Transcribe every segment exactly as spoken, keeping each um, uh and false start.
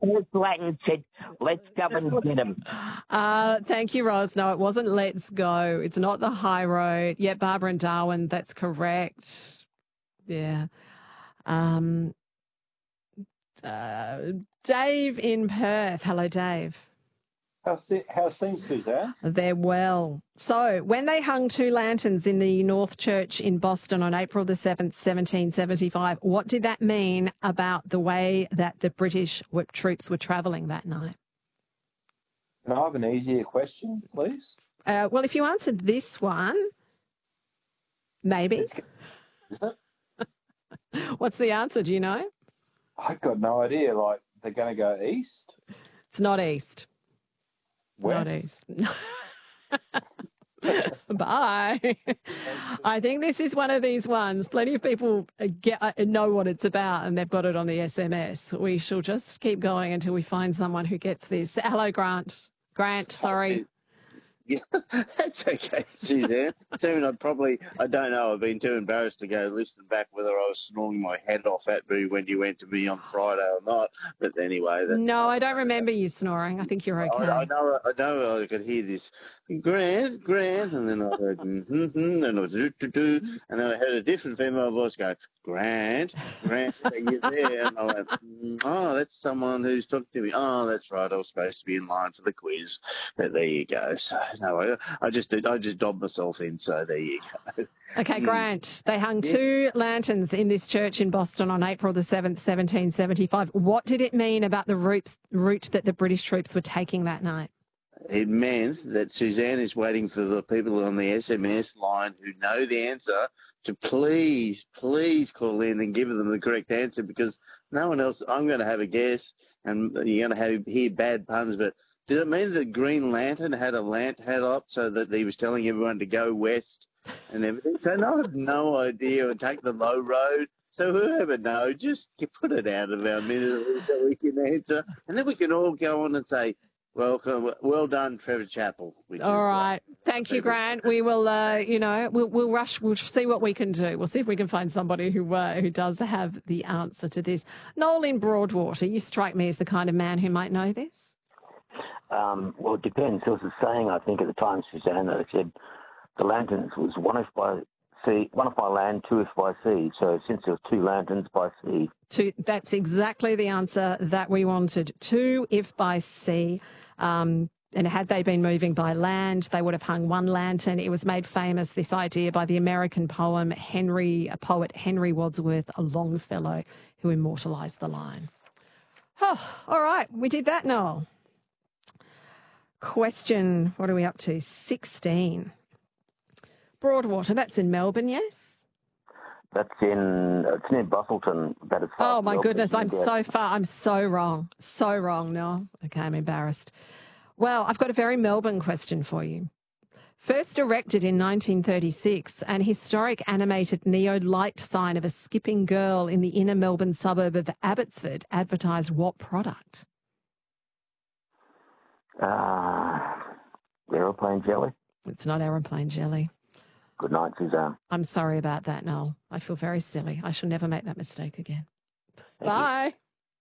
Paul Glatton said, let's go and get him. Uh, thank you, Ros. No, it wasn't Let's Go. It's not the high road. Yeah, Barbara and Darwin, that's correct. Yeah. Um, uh, Dave in Perth. Hello, Dave. How's, it, how's things, Suzanne? They're well. So when they hung two lanterns in the North Church in Boston on April the seventh, seventeen seventy-five, what did that mean about the way that the British whip troops were travelling that night? Can I have an easier question, please? Uh, well, if you answered this one, maybe. It's, is it? What's the answer? Do you know? I've got no idea. Like, they're going to go east? It's not east. West? Not east. Bye. I think this is one of these ones. Plenty of people get, uh, know what it's about and they've got it on the S M S. We shall just keep going until we find someone who gets this. Hello, Grant. Grant, sorry. Yeah, that's okay, Suzanne. Soon I'd probably, I don't know, I've been too embarrassed to go listen back whether I was snoring my head off at me when you went to me on Friday or not. But anyway. That's no, I don't remember you snoring. I think you're okay. I, I know I know I could hear this, Grant, Grant, and then I heard, mm-hmm, and I was do-do-do, and then I heard a different female voice go, Grant, Grant, are you there? And I went, mm, oh, that's someone who's talking to me. Oh, that's right, I was supposed to be in line for the quiz. But there you go. So, no, I, I just did, I just dobbed myself in, so there you go. Okay, Grant, they hung yeah. two lanterns in this church in Boston on April the seventh, seventeen seventy-five. What did it mean about the route, route that the British troops were taking that night? It meant that Suzanne is waiting for the people on the S M S line who know the answer to please, please call in and give them the correct answer, because no one else, I'm going to have a guess and you're going to have hear bad puns, but did it mean that Green Lantern had a lant hat up so that he was telling everyone to go west and everything? So no, I have no idea, and take the low road. So whoever knows, just put it out of our minute so we can answer, and then we can all go on and say, welcome, well done, Trevor Chappell. All right. Thank you, Grant. We will, uh, you know, we'll, we'll rush. We'll see what we can do. We'll see if we can find somebody who uh, who does have the answer to this. Noel in Broadwater, you strike me as the kind of man who might know this. Um, well, it depends. There was a saying, I think, at the time, Suzanne, that it said the lanterns was one if by sea, one if by land, two if by sea. So since there was two lanterns by sea. Two, that's exactly the answer that we wanted. Two if by sea. Um, and had they been moving by land, they would have hung one lantern. It was made famous, this idea, by the American poem Henry, poet Henry Wadsworth Longfellow, who immortalised the line. Oh, all right, we did that, Noel. Question, what are we up to? sixteen. Broadwater, that's in Melbourne, yes? That's in, it's near Busselton. That is far oh, my Melbourne. goodness, I'm so far. I'm so wrong. So wrong, Noel. Okay, I'm embarrassed. Well, I've got a very Melbourne question for you. First erected in nineteen thirty-six, an historic animated neo-light sign of a skipping girl in the inner Melbourne suburb of Abbotsford advertised what product? Uh, aeroplane jelly? It's not aeroplane jelly. Good night, Suzanne. I'm sorry about that, Noel. I feel very silly. I shall never make that mistake again. Thank Bye.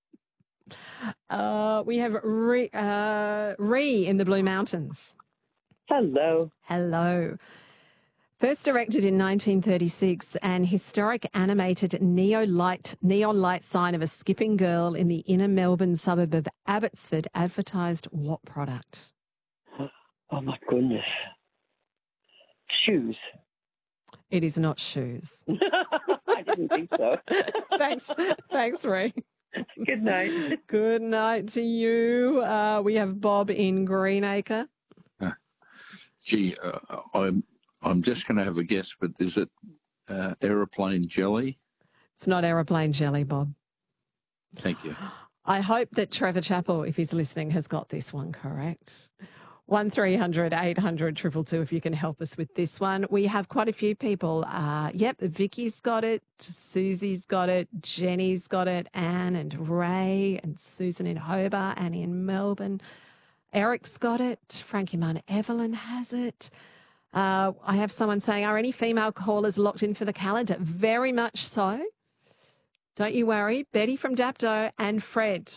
Uh, we have Ree, uh, Ree in the Blue Mountains. Hello. Hello. First erected in nineteen thirty-six, an historic animated neo-light, neon light sign of a skipping girl in the inner Melbourne suburb of Abbotsford advertised what product? Oh, my goodness. Shoes. It is not shoes. I didn't think so. Thanks. Thanks, Ree. Good night. Good night to you. Uh, we have Bob in Greenacre. Uh, gee, uh, I'm, I'm just going to have a guess, but is it uh, aeroplane jelly? It's not aeroplane jelly, Bob. Thank you. I hope that Trevor Chappell, if he's listening, has got this one correct. one three hundred eight hundred two two two if you can help us with this one. We have quite a few people. Uh, yep, Vicky's got it, Susie's got it, Jenny's got it, Anne and Ray and Susan in Hobart, Annie in Melbourne. Eric's got it, Frankie Mount Evelyn has it. Uh, I have someone saying, are any female callers locked in for the calendar? Very much so. Don't you worry. Betty from Dapto and Fred